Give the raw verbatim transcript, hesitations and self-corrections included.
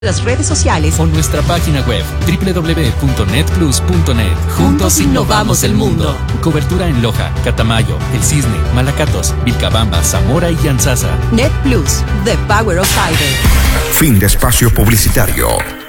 las redes sociales o nuestra página web doble u doble u doble u punto net plus punto net. Juntos innovamos el mundo. Cobertura en Loja, Catamayo, El Cisne, Malacatos, Vilcabamba, Zamora y Yanzasa. Net Plus, the power of fiber. Fin de espacio publicitario.